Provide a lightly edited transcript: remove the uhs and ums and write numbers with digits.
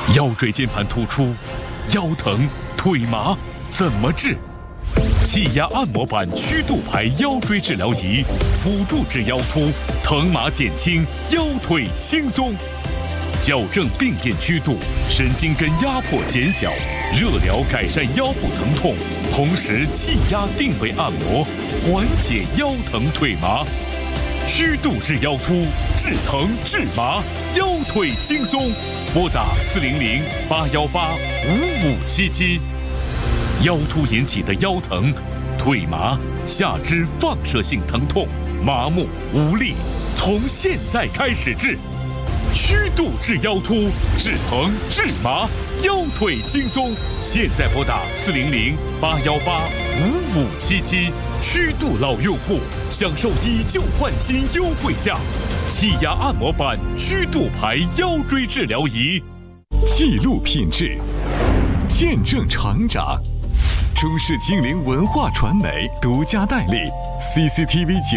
腰椎间盘突出、腰疼、腿麻怎么治？气压按摩板曲度排腰椎治疗仪，辅助治腰突，疼麻减轻，腰腿轻松。矫正病变曲度，神经根压迫减小，热疗改善腰部疼痛，同时气压定位按摩，缓解腰疼腿麻。曲度治腰突，治疼治麻，腰腿轻松。拨打400-818-5577。腰突引起的腰疼、腿麻、下肢放射性疼痛、麻木无力，从现在开始治。曲度治腰突，治疼治麻，腰腿轻松。现在拨打400-818-5577。曲度老用户享受以旧换新优惠价，气压按摩板曲度排腰椎治疗仪，记录品质，见证成长。中视精灵文化传媒独家代理 CCTV9。